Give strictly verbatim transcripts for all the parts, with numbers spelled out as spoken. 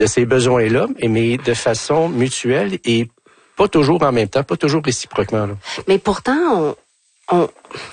de ces besoins-là, mais de façon mutuelle et pas toujours en même temps, pas toujours réciproquement. Là. Mais pourtant, on, on...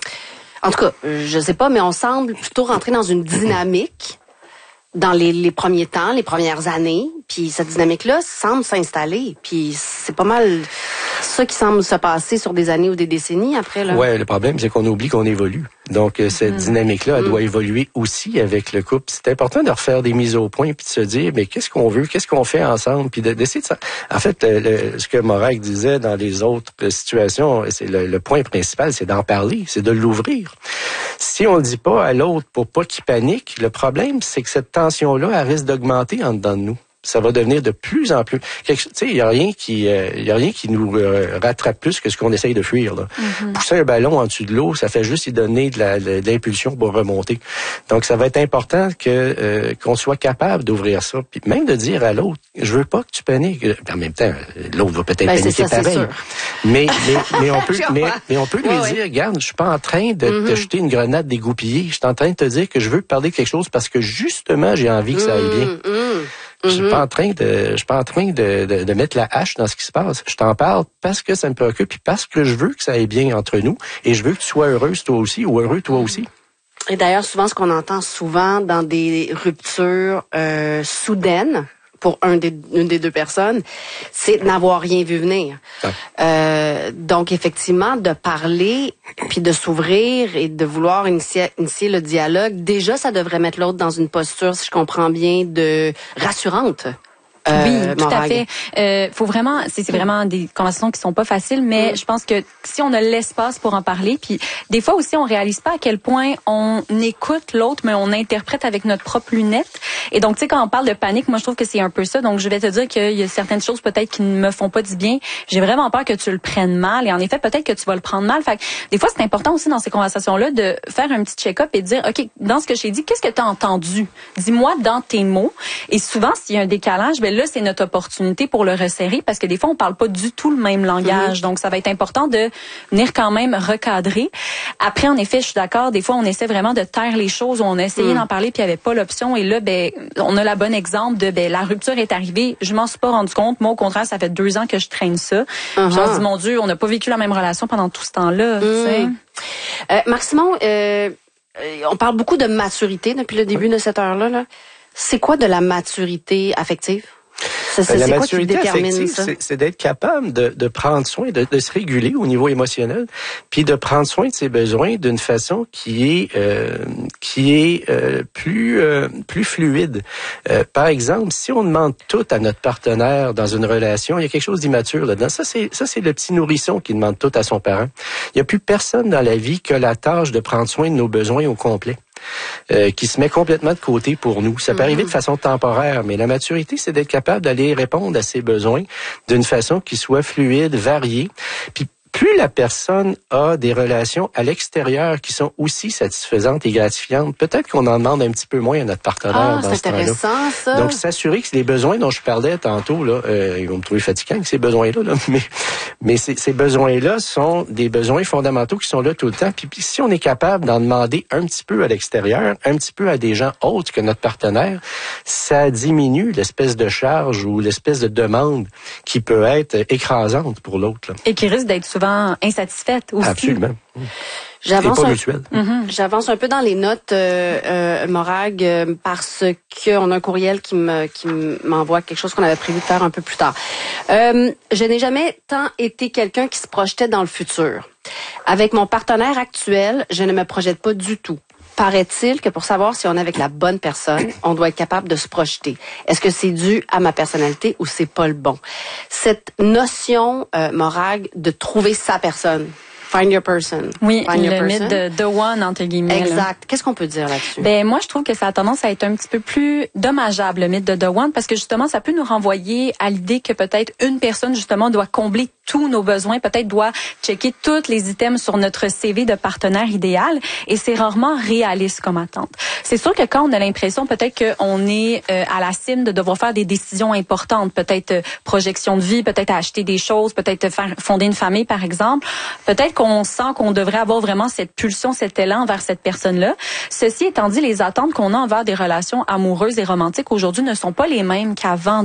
En tout cas, je sais pas, mais on semble plutôt rentrer dans une dynamique dans les, les premiers temps, les premières années, puis cette dynamique-là semble s'installer, puis c'est pas mal ça qui semble se passer sur des années ou des décennies après. Là. Ouais, le problème, c'est qu'on oublie qu'on évolue. Donc, cette mmh. dynamique-là, elle mmh. doit évoluer aussi avec le couple. C'est important de refaire des mises au point, puis de se dire, mais qu'est-ce qu'on veut, qu'est-ce qu'on fait ensemble, puis d'essayer de ça. En fait, le, ce que Morag disait dans les autres situations, c'est le, le point principal, c'est d'en parler, c'est de l'ouvrir. Si on le dit pas à l'autre pour pas qu'il panique, le problème, c'est que cette tension-là, elle risque d'augmenter en dedans de nous. Ça va devenir de plus en plus. Tu sais, il y a rien qui, il euh, y a rien qui nous euh, rattrape plus que ce qu'on essaye de fuir. Là. Mm-hmm. Pousser un ballon en dessous de l'eau, ça fait juste y donner de, la, de l'impulsion pour remonter. Donc, ça va être important que euh, qu'on soit capable d'ouvrir ça, puis même de dire à l'autre, je veux pas que tu paniques. En même temps, l'autre va peut-être ben, paniquer ça, pareil. Mais mais mais on peut mais, mais on peut lui ouais, dire, ouais. regarde, je suis pas en train de mm-hmm. te jeter une grenade dégoupillée. Je suis en train de te dire que je veux parler de quelque chose parce que justement, j'ai envie que ça aille bien. Mm-hmm. Je suis pas en train de, je suis pas en train de, de, de mettre la hache dans ce qui se passe. Je t'en parle parce que ça me préoccupe et parce que je veux que ça aille bien entre nous et je veux que tu sois heureuse toi aussi ou heureux toi aussi. Et d'ailleurs, souvent, ce qu'on entend souvent dans des ruptures euh, soudaines pour un des, une des deux personnes, c'est n'avoir rien vu venir. Ah. Euh, donc, effectivement, de parler, puis de s'ouvrir et de vouloir initier, initier le dialogue, déjà, ça devrait mettre l'autre dans une posture, si je comprends bien, de rassurante. Euh, oui, tout Morag. à fait. Euh, faut vraiment, c'est, c'est vraiment des conversations qui sont pas faciles, mais mm. je pense que si on a l'espace pour en parler, puis des fois aussi on réalise pas à quel point on écoute l'autre, mais on interprète avec notre propre lunette. Et donc tu sais quand on parle de panique, moi je trouve que c'est un peu ça. Donc je vais te dire qu'il y a certaines choses peut-être qui ne me font pas du bien. J'ai vraiment peur que tu le prennes mal, et en effet peut-être que tu vas le prendre mal. Fait que des fois c'est important aussi dans ces conversations-là de faire un petit check-up et de dire ok, dans ce que j'ai dit, qu'est-ce que tu as entendu? Dis-moi dans tes mots. Et souvent s'il y a un décalage, ben là, c'est notre opportunité pour le resserrer parce que des fois, on parle pas du tout le même langage. Mmh. Donc, ça va être important de venir quand même recadrer. Après, en effet, je suis d'accord. Des fois, on essaie vraiment de taire les choses. On a essayé mmh. d'en parler puis il n'y avait pas l'option. Et là, ben, on a la bonne exemple de, ben, la rupture est arrivée. Je m'en suis pas rendu compte. Moi, au contraire, ça fait deux ans que je traîne ça. Uh-huh. Je me dis, mon Dieu, on n'a pas vécu la même relation pendant tout ce temps-là. Mmh. Euh, Marc-Simon, euh, on parle beaucoup de maturité depuis le début de cette heure-là. Là. C'est quoi de la maturité affective? Ça, c'est, la c'est maturité quoi qui détermine affective, ça? C'est, c'est d'être capable de, de prendre soin, de, de se réguler au niveau émotionnel, puis de prendre soin de ses besoins d'une façon qui est euh, qui est euh, plus euh, plus fluide. Euh, par exemple, si on demande tout à notre partenaire dans une relation, il y a quelque chose d'immature là-dedans. Ça c'est ça c'est le petit nourrisson qui demande tout à son parent. Il y a plus personne dans la vie qui a la tâche de prendre soin de nos besoins au complet. Euh, qui se met complètement de côté pour nous. Ça peut arriver de façon temporaire, mais la maturité, c'est d'être capable d'aller répondre à ses besoins d'une façon qui soit fluide, variée. Puis plus la personne a des relations à l'extérieur qui sont aussi satisfaisantes et gratifiantes, peut-être qu'on en demande un petit peu moins à notre partenaire ah, dans c'est ce temps-là. intéressant, ça. Donc, s'assurer que les besoins dont je parlais tantôt, là, euh, ils vont me trouver fatigant ces besoins-là, là, mais, mais ces, ces besoins-là sont des besoins fondamentaux qui sont là tout le temps. Puis, puis si on est capable d'en demander un petit peu à l'extérieur, un petit peu à des gens autres que notre partenaire, ça diminue l'espèce de charge ou l'espèce de demande qui peut être écrasante pour l'autre. Là. Et qui risque d'être souvent insatisfaite aussi. Absolument. J'avance pas un, mutuel. Mm-hmm. J'avance un peu dans les notes, euh, euh, Morag, euh, parce qu'on a un courriel qui me qui m'envoie quelque chose qu'on avait prévu de faire un peu plus tard. Euh, je n'ai jamais tant été quelqu'un qui se projetait dans le futur. Avec mon partenaire actuel, je ne me projette pas du tout. Paraît-il que pour savoir si on est avec la bonne personne, on doit être capable de se projeter. Est-ce que c'est dû à ma personnalité ou c'est pas le bon? Cette notion, euh, Morag, de trouver sa personne. Find your person. Oui, Find le your mythe de the one, entre guillemets. Exact. Là. Qu'est-ce qu'on peut dire là-dessus? Ben, moi, je trouve que ça a tendance à être un petit peu plus dommageable, le mythe de the one, parce que justement, ça peut nous renvoyer à l'idée que peut-être une personne, justement, doit combler tous nos besoins, peut-être doit checker tous les items sur notre C V de partenaire idéal, et c'est rarement réaliste comme attente. C'est sûr que quand on a l'impression peut-être qu'on est euh, à la cime de devoir faire des décisions importantes, peut-être euh, projection de vie, peut-être acheter des choses, peut-être faire fonder une famille, par exemple, peut-être qu'on sent qu'on devrait avoir vraiment cette pulsion, cet élan vers cette personne-là. Ceci étant dit, les attentes qu'on a envers des relations amoureuses et romantiques aujourd'hui ne sont pas les mêmes qu'avant.